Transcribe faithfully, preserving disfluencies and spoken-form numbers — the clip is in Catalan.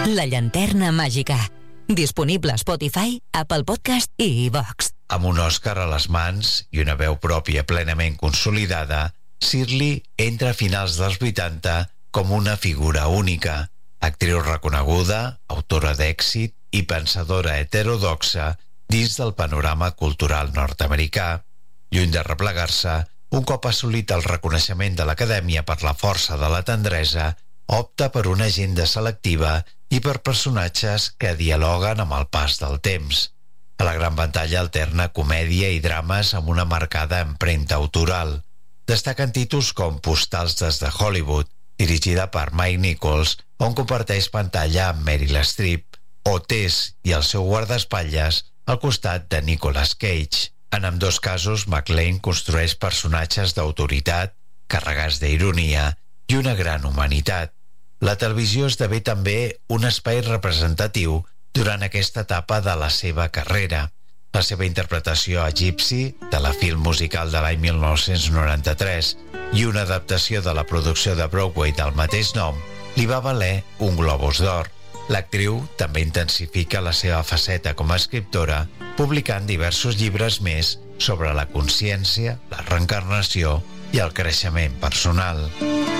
La llanterna màgica. Disponible a Spotify, Apple Podcast i iVoox. Amb un Òscar a les mans i una veu pròpia plenament consolidada, Shirley entra a finals dels vuitanta com una figura única, actriu reconeguda, autora d'èxit i pensadora heterodoxa dins del panorama cultural nord-americà. Lluny de replegar-se, un cop assolit el reconeixement de l'Acadèmia per la força de la tendresa, opta per una agenda selectiva i per personatges que dialoguen amb el pas del temps. A la gran pantalla alterna comèdia i drames amb una marcada empremta autoral. Destaquen títols com Postals des de Hollywood, dirigida per Mike Nichols, on comparteix pantalla amb Meryl Streep, o Tess i el seu guardaespatlles al costat de Nicolas Cage. En ambdós casos, McLean construeix personatges d'autoritat, carregats d'ironia i una gran humanitat. La televisió esdevé també un espai representatiu durant aquesta etapa de la seva carrera. La seva interpretació a Gypsy, de la film musical de l'any mil nou-cents noranta-tres, i una adaptació de la producció de Broadway del mateix nom, li va valer un Globus d'Or. L'actriu també intensifica la seva faceta com a escriptora, publicant diversos llibres més sobre la consciència, la reencarnació i el creixement personal.